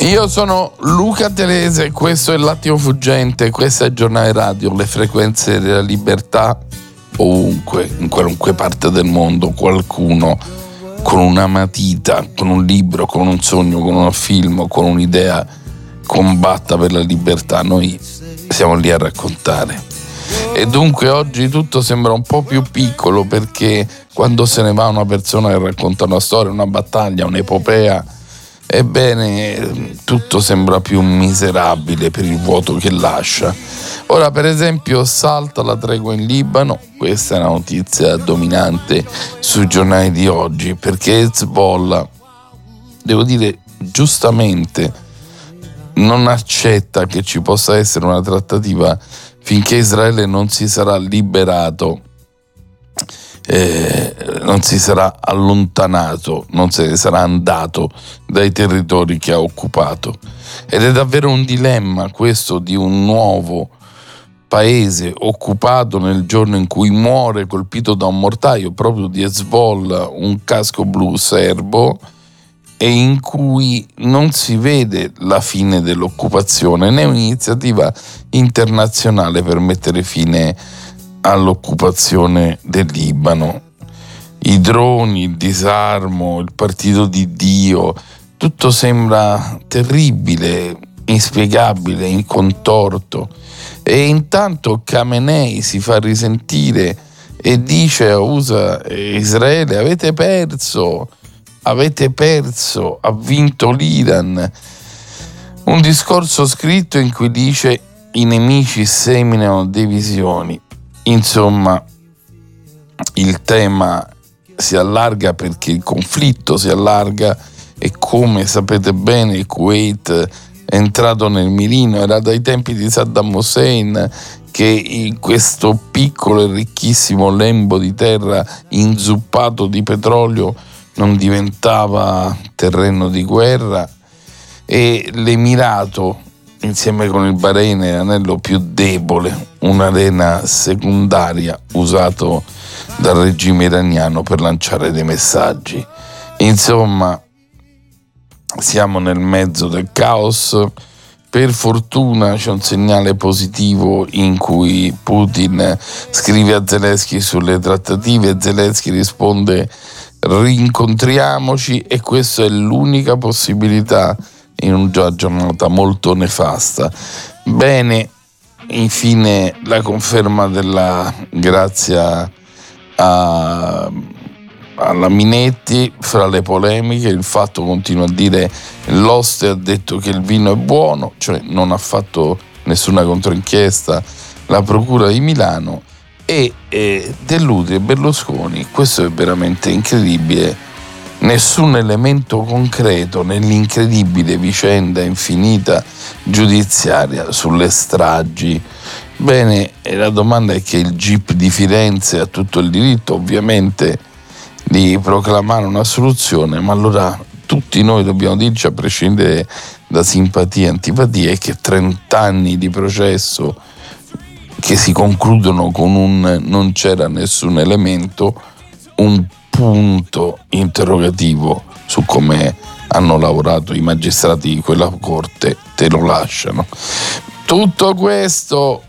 Io sono Luca Telese, questo è L'attimo fuggente, questa è Giornale Radio, le frequenze della libertà. Ovunque, in qualunque parte del mondo, qualcuno con una matita, con un libro, con un sogno, con un film, con un'idea combatta per la libertà. Noi siamo lì a raccontare. E dunque oggi tutto sembra un po' più piccolo, perché quando se ne va una persona che racconta una storia, una battaglia, un'epopea, ebbene tutto sembra più miserabile per il vuoto che lascia. Ora, per esempio, salta la tregua in Libano. Questa è la notizia dominante sui giornali di oggi, perché Hezbollah, devo dire giustamente, non accetta che ci possa essere una trattativa finché Israele non si sarà liberato, non si sarà allontanato, non se ne sarà andato dai territori che ha occupato. Ed è davvero un dilemma questo di un nuovo paese occupato nel giorno in cui muore colpito da un mortaio proprio di Hezbollah un casco blu serbo, e in cui non si vede la fine dell'occupazione né un'iniziativa internazionale per mettere fine all'occupazione del Libano. I droni, il disarmo, il partito di Dio, tutto sembra terribile, inspiegabile, incontorto. E intanto Khamenei si fa risentire e dice, usa Israele: avete perso, ha vinto l'Iran. Un discorso scritto in cui dice: i nemici seminano divisioni. Insomma, il tema si allarga perché il conflitto si allarga, e come sapete bene il Kuwait è entrato nel mirino. Era dai tempi di Saddam Hussein che in questo piccolo e ricchissimo lembo di terra inzuppato di petrolio non diventava terreno di guerra, e l'Emirato insieme con il Bahrain è l'anello più debole, un'arena secondaria usato dal regime iraniano per lanciare dei messaggi. Insomma, siamo nel mezzo del caos. Per fortuna c'è un segnale positivo in cui Putin scrive a Zelensky sulle trattative e Zelensky risponde: rincontriamoci. E questa è l'unica possibilità in una giornata molto nefasta. Bene, infine la conferma della grazia alla Minetti. Fra le polemiche, il Fatto continua a dire: l'oste ha detto che il vino è buono, cioè non ha fatto nessuna controinchiesta la procura di Milano, e Dell'Utri e Berlusconi, questo è veramente incredibile, nessun elemento concreto nell'incredibile vicenda infinita giudiziaria sulle stragi. Bene, e la domanda è che il GIP di Firenze ha tutto il diritto ovviamente di proclamare una soluzione, ma allora tutti noi dobbiamo dirci, a prescindere da simpatie e antipatie, che 30 anni di processo che si concludono con un non c'era nessun elemento, un punto interrogativo su come hanno lavorato i magistrati di quella corte, te lo lasciano. Tutto questo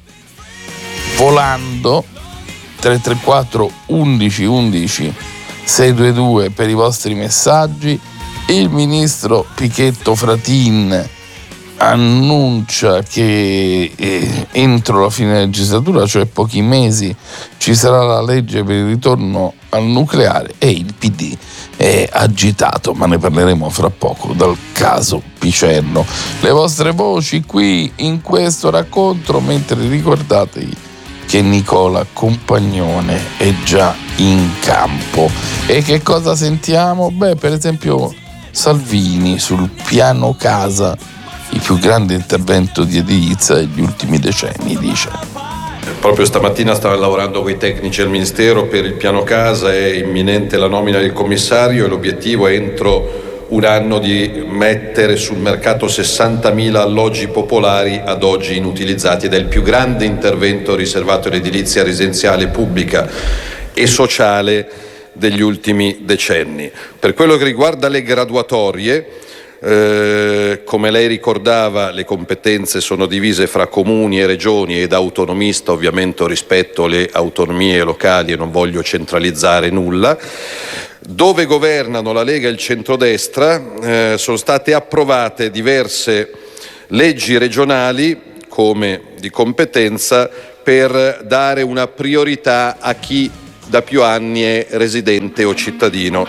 volando. 334 11 11 622 per i vostri messaggi. Il ministro Pichetto Fratin annuncia che entro la fine della legislatura, cioè pochi mesi, ci sarà la legge per il ritorno al nucleare, e il PD è agitato, ma ne parleremo fra poco, dal caso Picerno. Le vostre voci qui in questo racconto, mentre ricordatevi che Nicola Compagnone è già in campo. E che cosa sentiamo? Beh, per esempio Salvini sul piano casa, il più grande intervento di edilizia degli ultimi decenni, dice. Proprio stamattina stava lavorando con i tecnici al Ministero per il piano casa, è imminente la nomina del commissario e l'obiettivo è entro un anno di mettere sul mercato 60.000 alloggi popolari ad oggi inutilizzati, ed è il più grande intervento riservato all'edilizia residenziale pubblica e sociale degli ultimi decenni. Per quello che riguarda le graduatorie, Come lei ricordava, le competenze sono divise fra comuni e regioni ed autonomista, ovviamente rispetto alle autonomie locali, e non voglio centralizzare nulla. Dove governano la Lega e il centrodestra sono state approvate diverse leggi regionali come di competenza per dare una priorità a chi da più anni è residente o cittadino.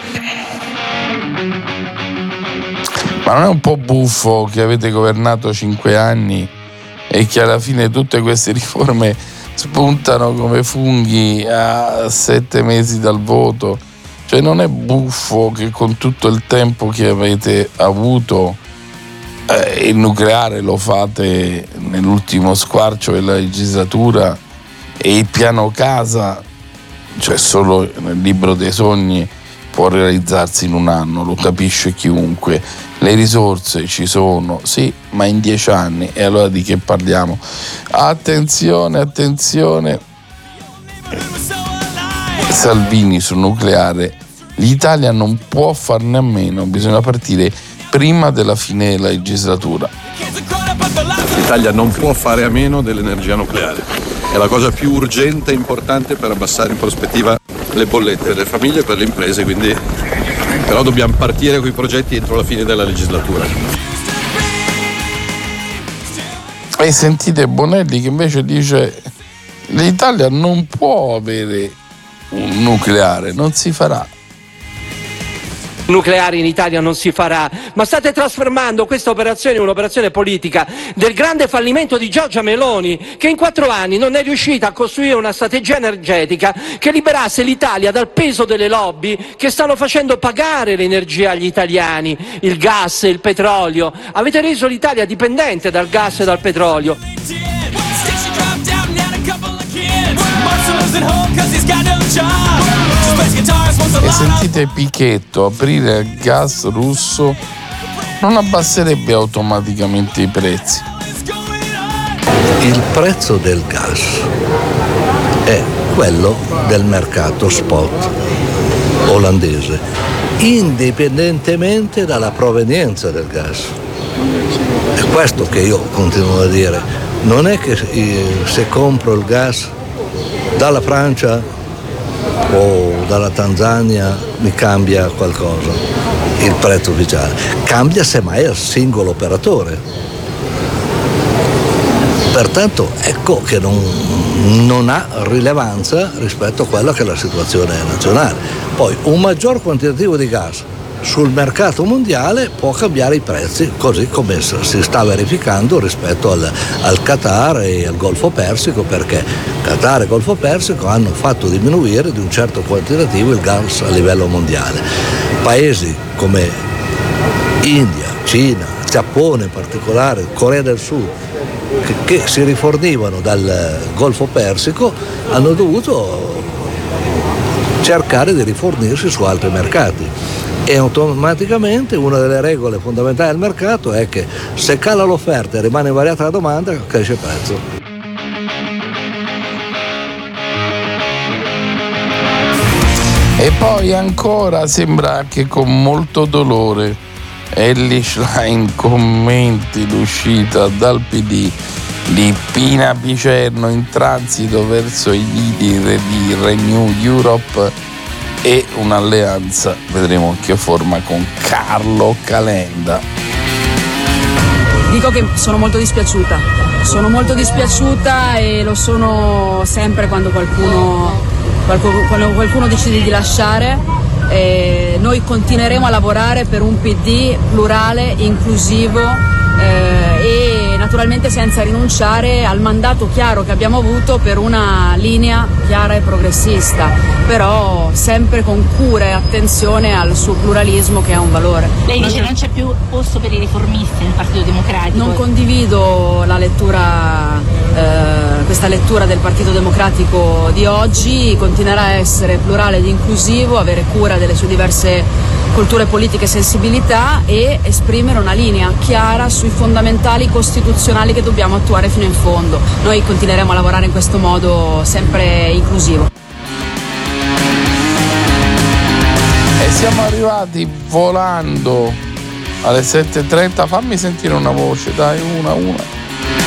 Ma non è un po' buffo che avete governato 5 anni e che alla fine tutte queste riforme spuntano come funghi a 7 mesi dal voto? Cioè, non è buffo che con tutto il tempo che avete avuto il nucleare lo fate nell'ultimo squarcio della legislatura e il piano casa, cioè solo nel libro dei sogni, può realizzarsi in un anno, lo capisce chiunque. Le risorse ci sono, sì, ma in 10 anni, e allora di che parliamo? Attenzione, Salvini sul nucleare, l'Italia non può farne a meno, bisogna partire prima della fine della legislatura. L'Italia non può fare a meno dell'energia nucleare, è la cosa più urgente e importante per abbassare in prospettiva le bollette delle famiglie e per le imprese, quindi però dobbiamo partire con i progetti entro la fine della legislatura. E sentite Bonelli che invece dice: l'Italia non può avere un nucleare, non si farà. Nucleare in Italia non si farà, ma state trasformando questa operazione in un'operazione politica del grande fallimento di Giorgia Meloni, che in 4 anni non è riuscita a costruire una strategia energetica che liberasse l'Italia dal peso delle lobby che stanno facendo pagare l'energia agli italiani, il gas e il petrolio. Avete reso l'Italia dipendente dal gas e dal petrolio. E sentite Pichetto, aprire il gas russo non abbasserebbe automaticamente i prezzi. Il prezzo del gas è quello del mercato spot olandese, indipendentemente dalla provenienza del gas. È questo che io continuo a dire. Non è che se compro il gas dalla Francia o dalla Tanzania mi cambia qualcosa il prezzo ufficiale, cambia semmai al singolo operatore. Pertanto ecco che non ha rilevanza rispetto a quella che è la situazione nazionale. Poi un maggior quantitativo di gas sul mercato mondiale può cambiare i prezzi, così come si sta verificando rispetto al Qatar e al Golfo Persico, perché Qatar e Golfo Persico hanno fatto diminuire di un certo quantitativo il gas a livello mondiale. Paesi come India, Cina, Giappone in particolare, Corea del Sud, che si rifornivano dal Golfo Persico, hanno dovuto cercare di rifornirsi su altri mercati. E automaticamente una delle regole fondamentali del mercato è che se cala l'offerta e rimane invariata la domanda, cresce il prezzo. E poi ancora sembra che con molto dolore Elly Schlein commenti l'uscita dal PD di Pina Picerno in transito verso i leader di Renew Europe e un'alleanza, vedremo in che forma, con Carlo Calenda. Dico che sono molto dispiaciuta e lo sono sempre quando qualcuno decide di lasciare. Noi continueremo a lavorare per un PD plurale, inclusivo e naturalmente senza rinunciare al mandato chiaro che abbiamo avuto per una linea chiara e progressista, però sempre con cura e attenzione al suo pluralismo, che è un valore. Lei dice non c'è più posto per i riformisti nel Partito Democratico. Non condivido la lettura, questa lettura del Partito Democratico di oggi. Continuerà a essere plurale ed inclusivo, avere cura delle sue diverse culture politiche e sensibilità e esprimere una linea chiara sui fondamentali costituzionali che dobbiamo attuare fino in fondo. Noi continueremo a lavorare in questo modo sempre inclusivo. E siamo arrivati volando alle 7:30. Fammi sentire una voce, dai, una.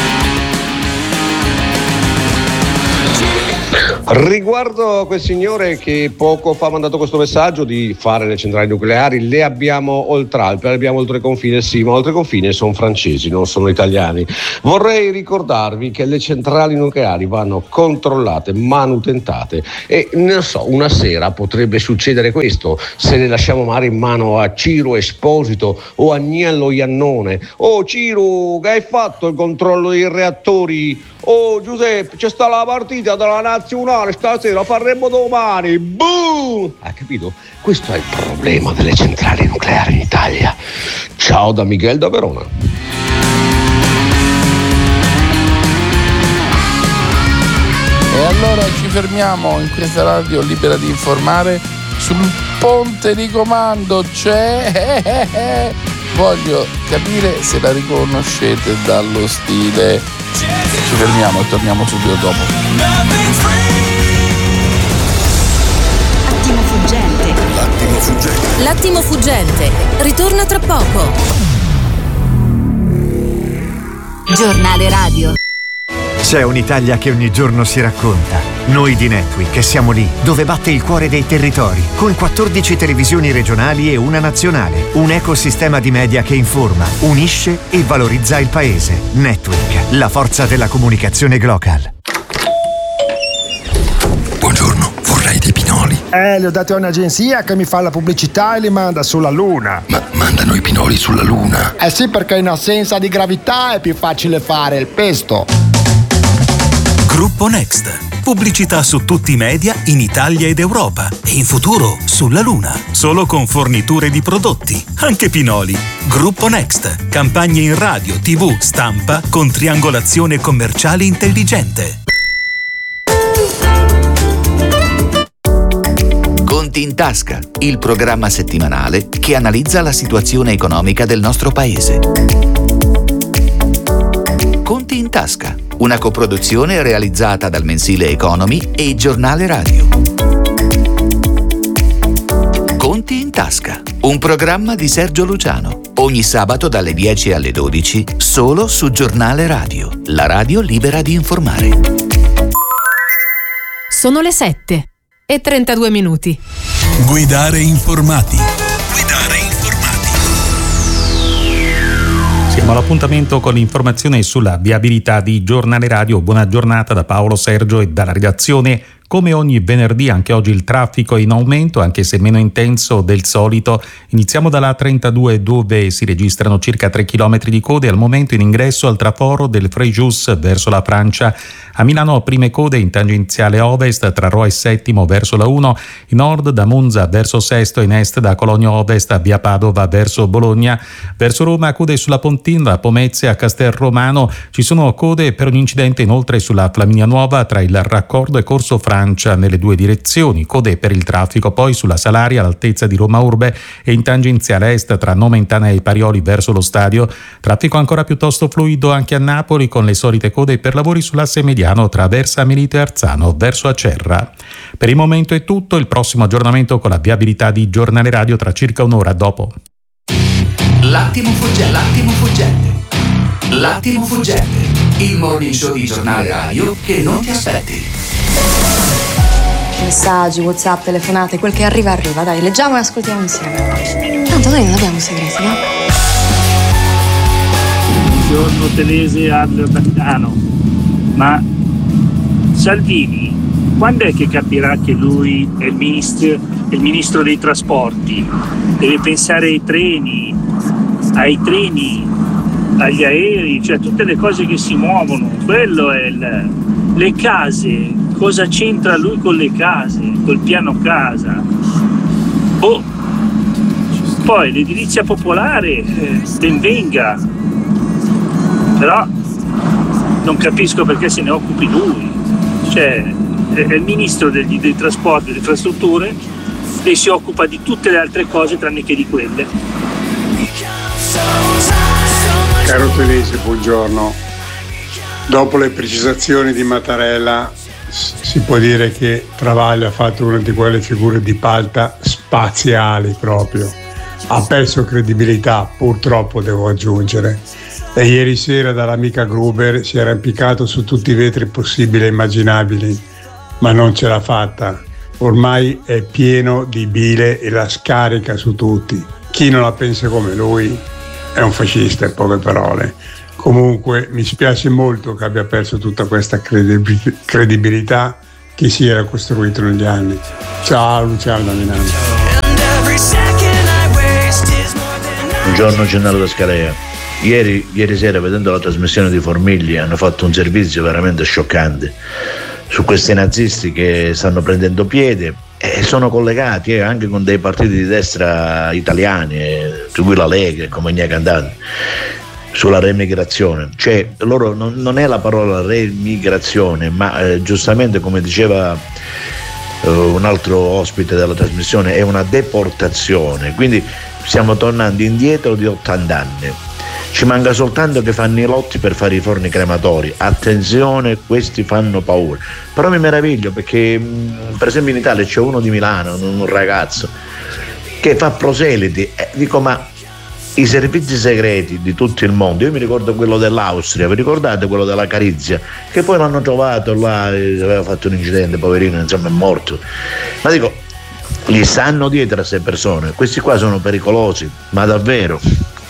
Riguardo a quel signore che poco fa ha mandato questo messaggio di fare le centrali nucleari, le abbiamo oltre confine, sì, ma oltre confine sono francesi, non sono italiani. Vorrei ricordarvi che le centrali nucleari vanno controllate, manutentate e non so, una sera potrebbe succedere questo se le lasciamo magari in mano a Ciro Esposito o Agnello Iannone. Oh Ciro, che hai fatto il controllo dei reattori? Oh Giuseppe, c'è sta la partita della nazionale stasera, faremo domani. Boom! Ha capito? Questo è il problema delle centrali nucleari in Italia. Ciao da Miguel da Verona. E allora ci fermiamo in questa radio libera di informare. Sul ponte di comando c'è... Voglio capire se la riconoscete dallo stile. Ci fermiamo e torniamo subito dopo. L'attimo fuggente. Ritorna tra poco. Giornale radio. C'è un'Italia che ogni giorno si racconta. Noi di Netweek che siamo lì, dove batte il cuore dei territori, con 14 televisioni regionali e una nazionale. Un ecosistema di media che informa, unisce e valorizza il paese. Netweek, la forza della comunicazione global. Buongiorno, vorrei dei pinoli. Li ho dati a un'agenzia che mi fa la pubblicità e li manda sulla Luna. Ma mandano i pinoli sulla Luna? Eh sì, perché in assenza di gravità è più facile fare il pesto. Gruppo Next. Pubblicità su tutti i media in Italia ed Europa e in futuro sulla Luna. Solo con forniture di prodotti, anche pinoli. Gruppo Next. Campagne in radio, TV, stampa con triangolazione commerciale intelligente. Conti in tasca, il programma settimanale che analizza la situazione economica del nostro paese. Conti in tasca, una coproduzione realizzata dal mensile Economy e il giornale radio. Conti in tasca, un programma di Sergio Luciano, ogni sabato dalle 10 alle 12, solo su Giornale Radio, la radio libera di informare. Sono le 7:32. Guidare informati. Siamo all'appuntamento con l'informazione sulla viabilità di Giornale Radio. Buona giornata da Paolo Sergio e dalla redazione. Come ogni venerdì, anche oggi il traffico è in aumento, anche se meno intenso del solito. Iniziamo dalla 32 dove si registrano circa 3 km di code al momento in ingresso al traforo del Frejus verso la Francia. A Milano prime code in tangenziale ovest tra Rho e Settimo verso la 1, in nord da Monza verso Sesto, in est da Cologno Ovest a via Padova verso Bologna. Verso Roma code sulla Pontina, da Pomezia a Castelromano. Ci sono code per un incidente inoltre sulla Flaminia Nuova tra il raccordo e Corso Francia nelle due direzioni. Code per il traffico poi sulla Salaria all'altezza di Roma Urbe e in tangenziale est tra Nomentana e Parioli verso lo stadio. Traffico ancora piuttosto fluido anche a Napoli con le solite code per lavori sull'asse mediano tra Versa Milito e Arzano verso Acerra. Per il momento è tutto, il prossimo aggiornamento con la viabilità di Giornale Radio tra circa un'ora dopo. L'attimo fuggente, il morning show di Giornale Radio che non ti aspetti. Messaggi, WhatsApp, telefonate, quel che arriva, dai, leggiamo e ascoltiamo insieme. Tanto noi non abbiamo segreti, no? Buongiorno Telese Adler da Milano. Ma Salvini, quando è che capirà che lui è il ministro dei trasporti? Deve pensare ai treni, agli aerei, cioè tutte le cose che si muovono. Quello è le case. Cosa c'entra lui con le case, col piano casa? Poi l'edilizia popolare, ben venga, però non capisco perché se ne occupi lui. Cioè, è il ministro dei trasporti e delle infrastrutture e si occupa di tutte le altre cose tranne che di quelle. Caro Telese, buongiorno. Dopo le precisazioni di Mattarella si può dire che Travaglio ha fatto una di quelle figure di palta spaziali proprio. ha perso credibilità, purtroppo devo aggiungere. E ieri sera dall'amica Gruber si era impiccato su tutti i vetri possibili e immaginabili, ma non ce l'ha fatta. Ormai è pieno di bile e la scarica su tutti. Chi non la pensa come lui è un fascista, in poche parole. Comunque mi spiace molto che abbia perso tutta questa credibilità che si era costruito negli anni. Ciao Luciano da Milano. Buongiorno Gennaro da Scalea. Ieri sera, vedendo la trasmissione di Formigli, hanno fatto un servizio veramente scioccante su questi nazisti che stanno prendendo piede e sono collegati anche con dei partiti di destra italiani, tra cui la Lega e compagnia cantante, sulla remigrazione. Cioè, loro non è la parola remigrazione, ma giustamente, come diceva un altro ospite della trasmissione, è una deportazione. Quindi stiamo tornando indietro di 80 anni. Ci manca soltanto che fanno i lotti per fare i forni crematori. Attenzione, questi fanno paura. Però mi meraviglio perché per esempio in Italia c'è uno di Milano, un ragazzo che fa proseliti. Dico, ma i servizi segreti di tutto il mondo, io mi ricordo quello dell'Austria, vi ricordate quello della Carizia, che poi l'hanno trovato là, aveva fatto un incidente, poverino, insomma è morto. Ma dico, gli stanno dietro a queste persone, questi qua sono pericolosi, ma davvero.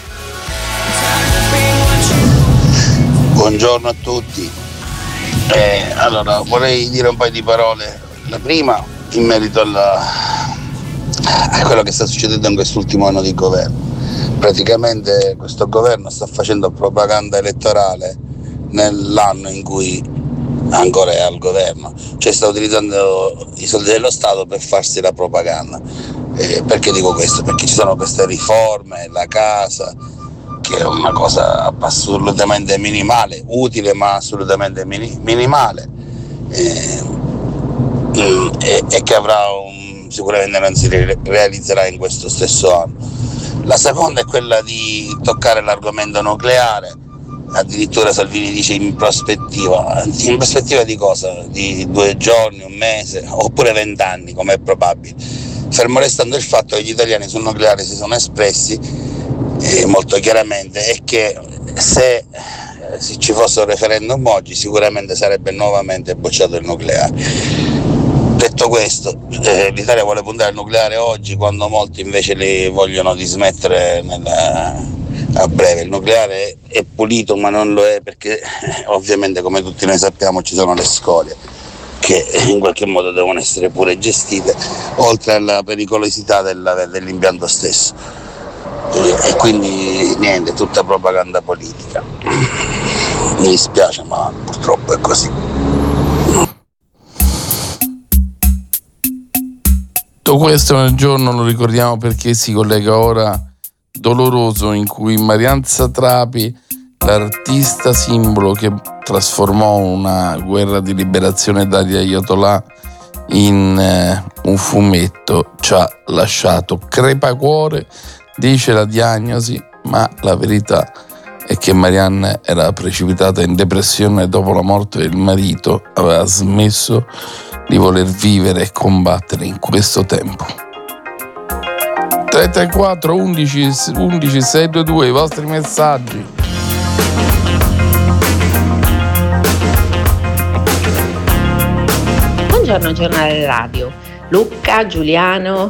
Buongiorno a tutti. Allora vorrei dire un paio di parole. La prima in merito a quello che sta succedendo in quest'ultimo anno di governo. Praticamente questo governo sta facendo propaganda elettorale nell'anno in cui ancora è al governo, cioè sta utilizzando i soldi dello Stato per farsi la propaganda. Perché dico questo? Perché ci sono queste riforme, la casa, che è una cosa assolutamente minimale, utile ma assolutamente minimale, e che avrà sicuramente non si realizzerà in questo stesso anno. La seconda è quella di toccare l'argomento nucleare, addirittura Salvini dice in prospettiva di cosa? Di 2 giorni, un mese, oppure 20 anni, come è probabile. Fermo restando il fatto che gli italiani sul nucleare si sono espressi molto chiaramente, e che se ci fosse un referendum oggi sicuramente sarebbe nuovamente bocciato il nucleare. Detto questo, l'Italia vuole puntare al nucleare oggi quando molti invece li vogliono dismettere a breve. Il nucleare è pulito ma non lo è perché ovviamente, come tutti noi sappiamo, ci sono le scorie che in qualche modo devono essere pure gestite, oltre alla pericolosità dell'impianto stesso. E quindi niente, tutta propaganda politica. Mi dispiace ma purtroppo è così. Tutto questo nel giorno, lo ricordiamo perché si collega ora doloroso in cui Marianne Satrapi, l'artista simbolo che trasformò una guerra di liberazione dagli Ayatollah in un fumetto, ci ha lasciato crepacuore, dice la diagnosi, ma la verità è che Marianne era precipitata in depressione dopo la morte del marito, aveva smesso di voler vivere e combattere in questo tempo. 334 11 622 i vostri messaggi. Buongiorno Giornale Radio, Luca, Giuliano.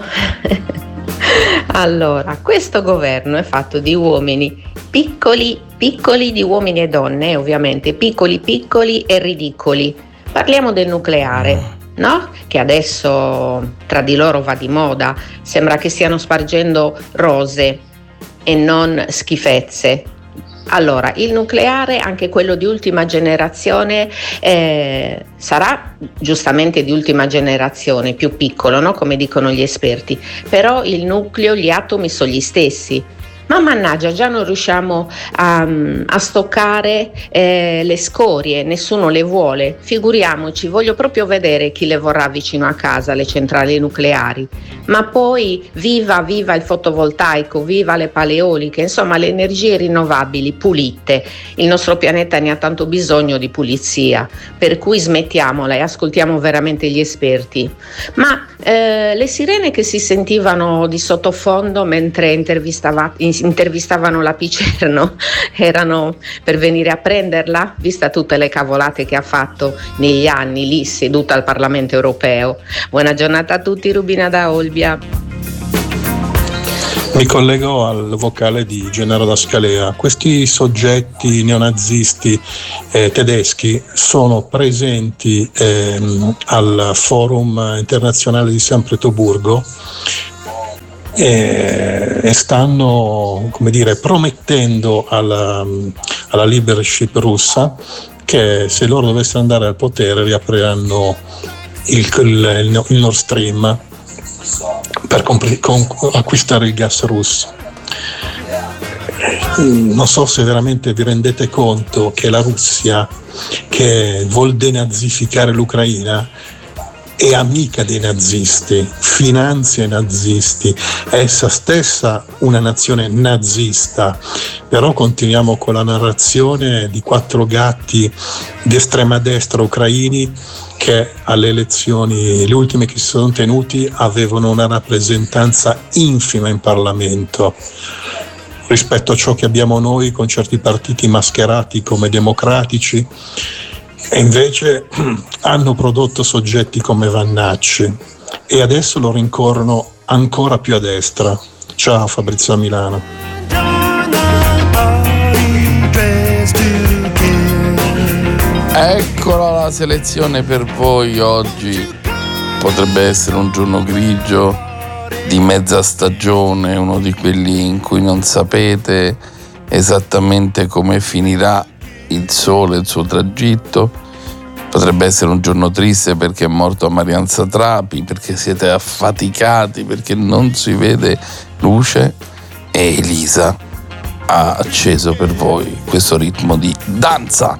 Allora, questo governo è fatto di uomini piccoli, di uomini e donne, ovviamente, piccoli e ridicoli. Parliamo del nucleare, no? Che adesso tra di loro va di moda, sembra che stiano spargendo rose e non schifezze. Allora, il nucleare, anche quello di ultima generazione, sarà giustamente di ultima generazione, più piccolo, no? Come dicono gli esperti, però il nucleo, gli atomi sono gli stessi. Ma mannaggia, già non riusciamo a stoccare le scorie, nessuno le vuole. Figuriamoci, voglio proprio vedere chi le vorrà vicino a casa, le centrali nucleari. Ma poi viva il fotovoltaico, viva le paleoliche, insomma le energie rinnovabili pulite. Il nostro pianeta ne ha tanto bisogno di pulizia, per cui smettiamola e ascoltiamo veramente gli esperti. Ma le sirene che si sentivano di sottofondo mentre intervistavano la Picerno erano per venire a prenderla, vista tutte le cavolate che ha fatto negli anni lì seduta al Parlamento europeo. Buona giornata a tutti, Rubina da Olbia. Mi collego al vocale di Gennaro da Scalea. Questi soggetti neonazisti tedeschi sono presenti al Forum internazionale di San Pietroburgo e stanno, come dire, promettendo alla leadership russa che se loro dovessero andare al potere riapriranno il Nord Stream per acquistare il gas russo. Non so se veramente vi rendete conto che la Russia, che vuol denazificare l'Ucraina, è amica dei nazisti, finanzia i nazisti, è essa stessa una nazione nazista, però continuiamo con la narrazione di 4 gatti di estrema destra ucraini che alle elezioni, le ultime che si sono tenuti, avevano una rappresentanza infima in Parlamento rispetto a ciò che abbiamo noi con certi partiti mascherati come democratici, e invece hanno prodotto soggetti come Vannacci e adesso lo rincorrono ancora più a destra. Ciao Fabrizio da Milano. Eccola la selezione per voi oggi. Potrebbe essere un giorno grigio di mezza stagione, uno di quelli in cui non sapete esattamente come finirà il sole, il suo tragitto. Potrebbe essere un giorno triste perché è morto Marian Satrapi, perché siete affaticati, perché non si vede luce, e Elisa ha acceso per voi questo ritmo di danza.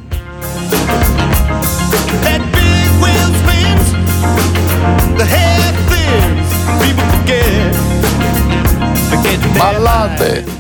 Ballate!